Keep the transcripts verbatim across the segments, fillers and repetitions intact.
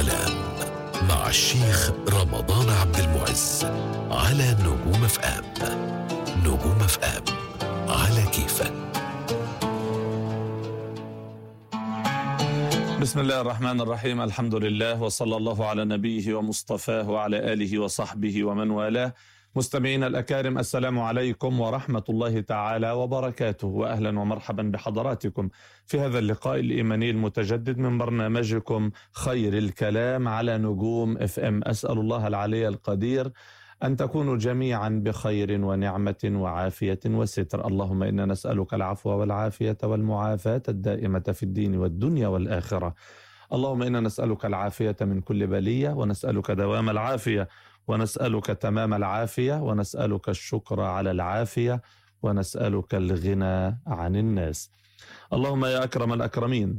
الكلام مع الشيخ رمضان عبد المعز على نجوم اف ام. نجوم اف ام على كيفك. بسم الله الرحمن الرحيم. الحمد لله وصلى الله على نبيه ومصطفاه وعلى آله وصحبه ومن والاه. مستمعين الأكارم، السلام عليكم ورحمة الله تعالى وبركاته، وأهلا ومرحبا بحضراتكم في هذا اللقاء الإيماني المتجدد من برنامجكم خير الكلام على نجوم اف ام. أسأل الله العلي القدير أن تكونوا جميعا بخير ونعمة وعافية وستر. اللهم إنا نسألك العفو والعافية والمعافاة الدائمة في الدين والدنيا والآخرة. اللهم إنا نسألك العافية من كل بلية، ونسألك دوام العافية، ونسألك تمام العافية، ونسألك الشكر على العافية، ونسألك الغنى عن الناس. اللهم يا أكرم الأكرمين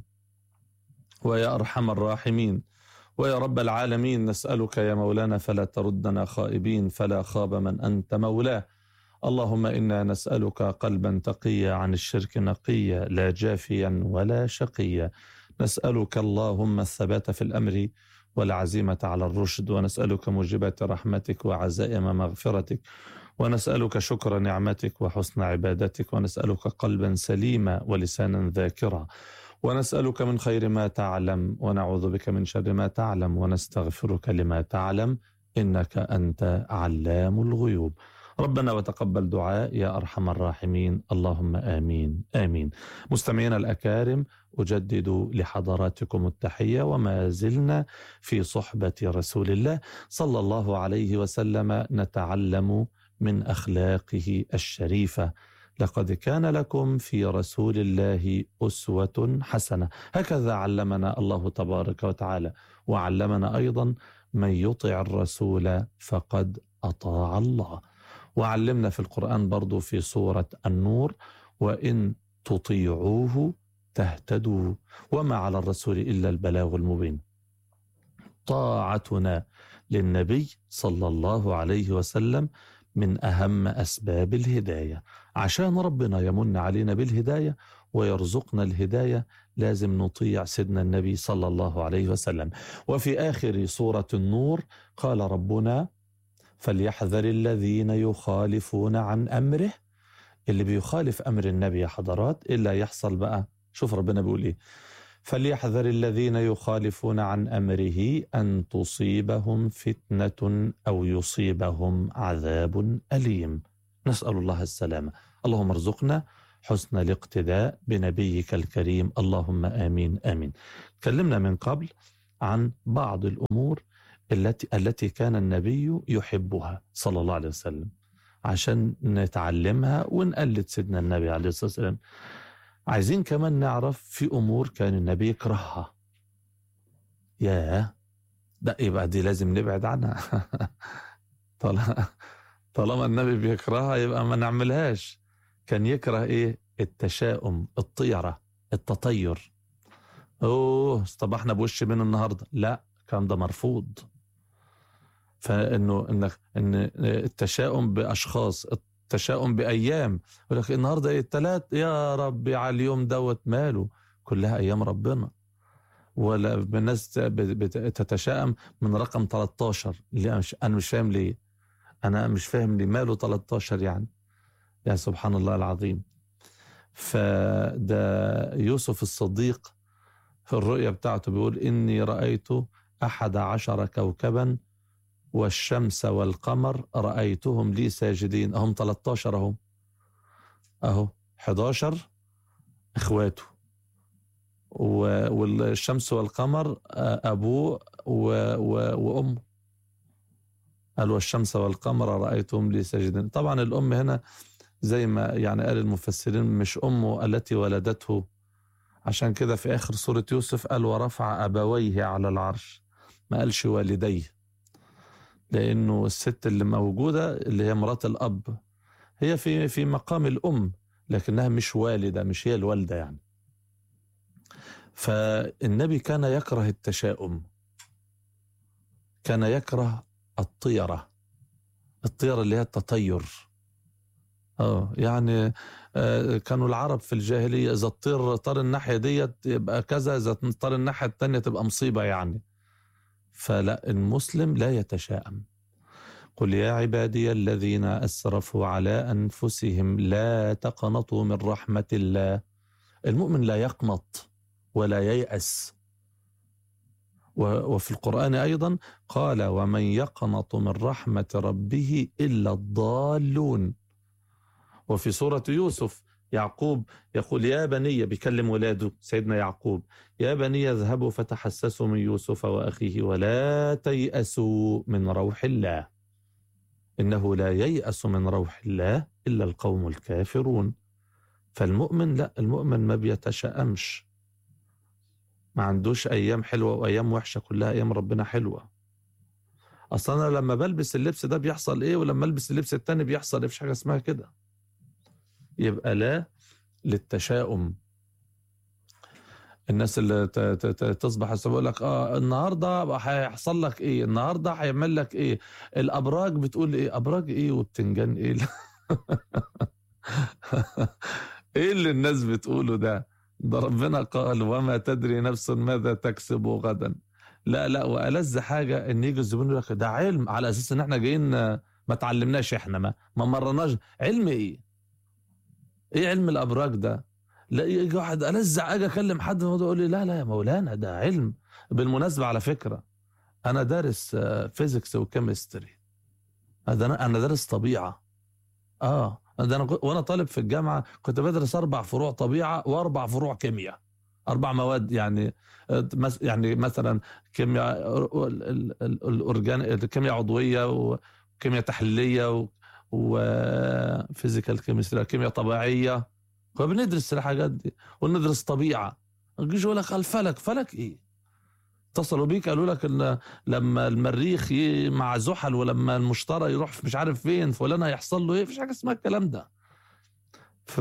ويا أرحم الراحمين ويا رب العالمين، نسألك يا مولانا فلا تردنا خائبين، فلا خاب من أنت مولاه. اللهم إنا نسألك قلبا تقيا عن الشرك نقيا، لا جافيا ولا شقيا. نسألك اللهم الثبات في الأمر والعزيمة على الرشد، ونسألك موجبات رحمتك وعزائم مغفرتك، ونسألك شكر نعمتك وحسن عبادتك، ونسألك قلبا سليما ولسانا ذاكرا، ونسألك من خير ما تعلم، ونعوذ بك من شر ما تعلم، ونستغفرك لما تعلم، إنك أنت علام الغيوب. ربنا وتقبل دعاء يا أرحم الراحمين، اللهم آمين آمين. مستمعين الأكارم، أجدد لحضراتكم التحية، وما زلنا في صحبة رسول الله صلى الله عليه وسلم نتعلم من أخلاقه الشريفة. لقد كان لكم في رسول الله أسوة حسنة، هكذا علمنا الله تبارك وتعالى، وعلمنا أيضا من يطع الرسول فقد أطاع الله. وعلمنا في القرآن برضو في سورة النور: وإن تطيعوه تهتدوا وما على الرسول إلا البلاغ المبين. طاعتنا للنبي صلى الله عليه وسلم من أهم أسباب الهداية. عشان ربنا يمن علينا بالهداية ويرزقنا الهداية لازم نطيع سيدنا النبي صلى الله عليه وسلم. وفي آخر سورة النور قال ربنا: فليحذر الذين يخالفون عن أمره. اللي بيخالف أمر النبي يا حضرات إلا يحصل بقى، شوف ربنا بيقول إيه: فليحذر الذين يخالفون عن أمره أن تصيبهم فتنة أو يصيبهم عذاب أليم. نسأل الله السلامة. اللهم ارزقنا حسن الاقتداء بنبيك الكريم، اللهم آمين آمين. تكلمنا من قبل عن بعض الأمور التي التي كان النبي يحبها صلى الله عليه وسلم، عشان نتعلمها ونقلد سيدنا النبي عليه الصلاة والسلام. عايزين كمان نعرف في أمور كان النبي يكرهها. ياه، ده يبقى دي لازم نبعد عنها. طالما النبي بيكرهها يبقى ما نعملهاش. كان يكره إيه؟ التشاؤم، الطيرة، التطير. أوه صباحنا بوش من النهاردة، لا، كان ده مرفوض. فإنه إنك إن التشاؤم بأشخاص، التشاؤم بأيام، يقول لك النهارده ايه؟ الثلاث، يا ربي على اليوم دوت ماله، كلها أيام ربنا. ولا الناس بتتشائم من رقم ثلاثة عشر، اللي أنا مش فاهم ليه، أنا مش فاهم ليه ماله ثلاثة عشر يعني، يا سبحان الله العظيم. فده يوسف الصديق في الرؤيا بتاعته بيقول: إني رأيت أحد عشر كوكبا والشمس والقمر رأيتهم لي ساجدين. أهم ثلاثة عشر أهم، أهو أحد عشر إخواته، والشمس والقمر أبوه وأمه. قال: والشمس والقمر رأيتهم لي ساجدين. طبعا الأم هنا زي ما يعني قال المفسرين مش أمه التي ولدته، عشان كده في آخر سورة يوسف قال: ورفع أبويه على العرش، ما قالش والديه، لأنه الست اللي موجودة اللي هي مرات الأب هي في في مقام الأم، لكنها مش والدة، مش هي الوالدة يعني. فالنبي كان يكره التشاؤم، كان يكره الطيرة، الطيرة اللي هي التطير. اه يعني آه كانوا العرب في الجاهلية إذا الطير طار الناحية دي يبقى كذا، إذا طار الناحية التانية تبقى مصيبة يعني. فلا، المسلم لا يتشائم. قل يا عبادي الذين أسرفوا على أنفسهم لا تقنطوا من رحمة الله. المؤمن لا يقنط ولا ييأس. وفي القرآن أيضا قال ومن يقنط من رحمة ربه إلا الضالون. وفي سورة يوسف يعقوب يقول يا بني، بيكلم ولاده سيدنا يعقوب، يا بني اذهبوا فتحسسوا من يوسف وأخيه ولا تيأسوا من روح الله إنه لا ييأس من روح الله إلا القوم الكافرون. فالمؤمن لا، المؤمن ما بيتشائمش، ما عندوش أيام حلوة وأيام وحشة، كلها أيام ربنا حلوة. أصلا أنا لما بلبس اللبس ده بيحصل إيه، ولما ألبس اللبس التاني بيحصل إيه، مفيش حاجة اسمها كده. يبقى لا للتشاؤم. الناس اللي تصبح يقول لك اه النهارده هيحصل لك ايه، النهارده هيعمل لك ايه، الابراج بتقول ايه، ابراج ايه وبتنجان ايه ايه اللي الناس بتقوله ده؟ ده ربنا قال وما تدري نفس ماذا تكسب غدا. لا لا، والذ حاجه ان يجي الزبون يقول لك ده علم، على اساس ان احنا جايين ما تعلمناش، احنا ما ما مرناش علم. ايه ايه علم الابراج ده؟ لا، يجي واحد ألزع اجي اكلم حد يقول لي لا لا يا مولانا ده علم. بالمناسبه على فكره انا دارس فيزيكس وكيمستري، انا انا دارس طبيعه. اه ده انا وانا طالب في الجامعه كنت بدرس اربع فروع طبيعه واربع فروع كيمياء، اربع مواد يعني. يعني مثلا كيمياء الاورجان، الكيمياء عضويه وكيمياء تحليليه وفيزيكال كيمستري، كيمياء طبيعيه. فبندرس الحاجات دي وندرس طبيعه. يجي يقول لك الفلك، فلك ايه؟ اتصلوا بيك قالوا لك ان لما المريخ مع زحل ولما المشتري يروح مش عارف فين فلان هيحصل له ايه. مفيش حاجه اسمها الكلام ده. ف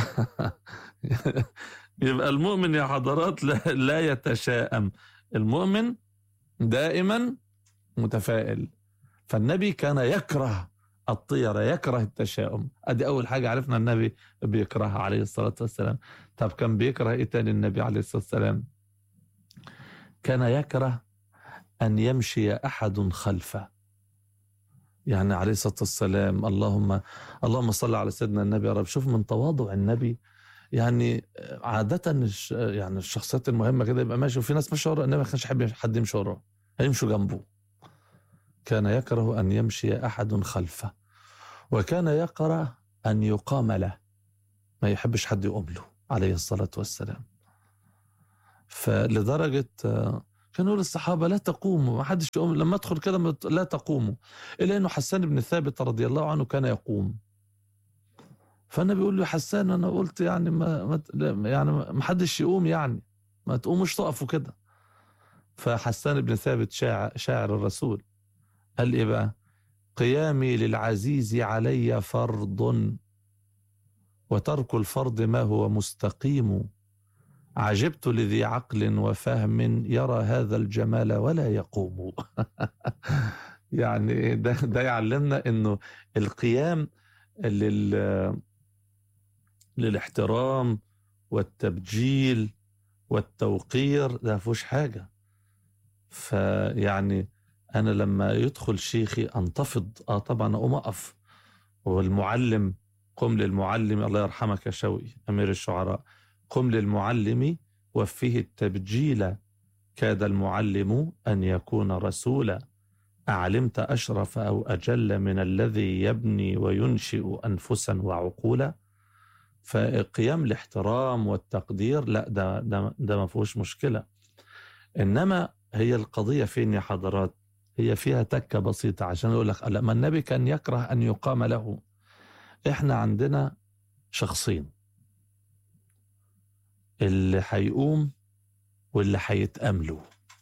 يبقى المؤمن يا حضرات لا, لا يتشائم، المؤمن دائما متفائل. فالنبي كان يكره الطيرة، يكره التشاؤم. ادي اول حاجه عرفنا النبي بيكرهها عليه الصلاه والسلام. طب كان بيكره ايه تاني النبي عليه الصلاه والسلام؟ كان يكره أن يمشي أحد خلفه. يعني عليه الصلاة والسلام اللهم اللهم صل على سيدنا النبي يا رب. شوف من تواضع النبي، يعني عادة يعني الشخصيات المهمة كده يبقى ماشي وفي ناس ماشية وراه، النبي ما كانش يحب حد يمشي وراه، هيمشوا جنبه. كان يكره أن يمشي أحد خلفه، وكان يكره أن يقام له، ما يحبش حد يقوم له عليه الصلاة والسلام. فلدرجة كان يقول الصحابة لا تقوموا، ما حدش يقوم، لما ادخل كده لا تقوموا، إلا أنه حسان بن ثابت رضي الله عنه كان يقوم. فالنبي يقول له حسان أنا قلت يعني ما يعني ما حدش يقوم، يعني ما تقوموش تقفوا كده. فحسان بن ثابت شاعر, شاعر الرسول قال إيه بقى؟ قيامي للعزيز علي فرض وترك الفرض ما هو مستقيم، عجبت لذي عقل وفهم يرى هذا الجمال ولا يقوم. يعني ده, ده يعلمنا انه القيام لل للاحترام والتبجيل والتوقير ده فيهوش حاجة. فيعني انا لما يدخل شيخي انتفض، اه طبعا اقوم اقف. والمعلم قم للمعلم، الله يرحمك يا شوقي امير الشعراء، قم للمعلم وفيه التبجيل، كاد المعلم أن يكون رسولا، أعلمت أشرف أو أجل من الذي يبني وينشئ أنفسا وعقولا. فقيام الاحترام والتقدير لا، ده, ده, ده ما فيهوش مشكلة. إنما هي القضية فين يا حضرات؟ هي فيها تكة بسيطة عشان أقول لك ما النبي كان يكره أن يقام له. إحنا عندنا شخصين، اللي هيقوم واللي هيتأملوا.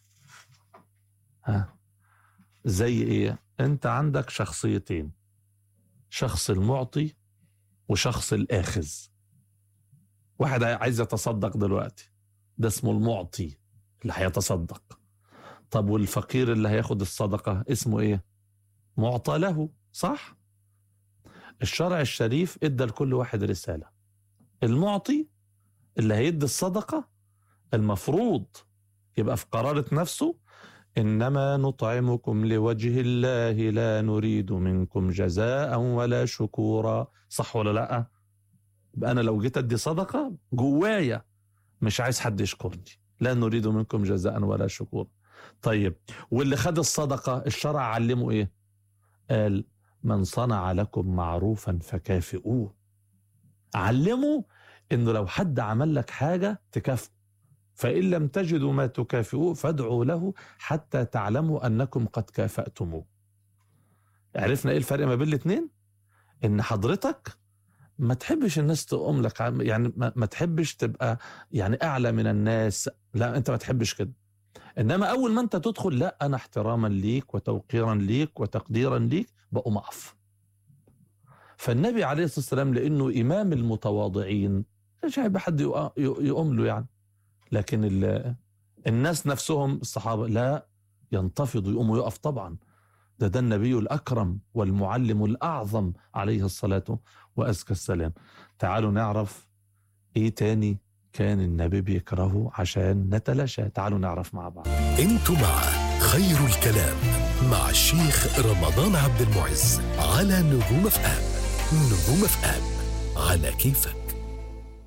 ها زي ايه؟ انت عندك شخصيتين، شخص المعطي وشخص الآخذ. واحد عايز يتصدق دلوقتي، ده اسمه المعطي اللي هيتصدق. طب والفقير اللي هياخد الصدقة اسمه ايه؟ معطى له، صح؟ الشرع الشريف ادى لكل واحد رسالة. المعطي اللي هيدي الصدقة المفروض يبقى في قرارة نفسه إنما نطعمكم لوجه الله لا نريد منكم جزاء ولا شكورا. صح ولا لأ؟ يبقى أنا لو جيت أدي صدقة جوايا مش عايز حد يشكرني، لا نريد منكم جزاء ولا شكورا. طيب واللي خد الصدقة الشرع علمه إيه؟ قال من صنع لكم معروفا فكافئوه. علمه إنه لو حد عمل لك حاجة تكافئه، فإن لم تجدوا ما تكافئوه فادعوا له حتى تعلموا أنكم قد كافأتموه. عرفنا إيه الفرق ما بين الاثنين؟ إن حضرتك ما تحبش الناس تقوم لك، يعني ما تحبش تبقى يعني أعلى من الناس، لا أنت ما تحبش كده. إنما أول ما أنت تدخل، لا أنا احتراما ليك وتوقيرا ليك وتقديرا ليك بقوم أقف. فالنبي عليه الصلاة والسلام لأنه إمام المتواضعين مش هيبقى حد يقوم له يعني، لكن الناس نفسهم الصحابة لا ينتفضوا يقوموا يقف طبعا. ده ده النبي الأكرم والمعلم الأعظم عليه الصلاة وأزكى السلام. تعالوا نعرف إيه تاني كان النبي بيكرهه عشان نتلاشى. تعالوا نعرف مع بعض. انتوا مع خير الكلام مع الشيخ رمضان عبد المعز على نجوم اف ام. نجوم اف ام على كيفك.